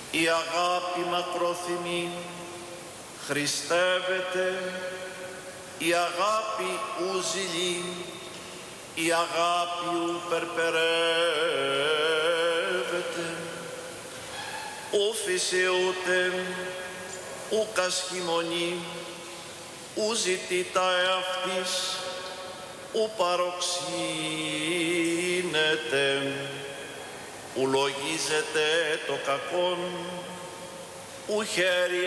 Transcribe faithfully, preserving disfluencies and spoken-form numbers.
Η αγάπη μακρόθυμη χριστεύεται, η αγάπη ου ζηλεί, η αγάπη ου περπερεύεται, ου φυσιούται, ου κασχημονεί, ου ζητήτα εαυτής, ου παροξύνεται, ου λογίζεται το κακόν, ου χέρι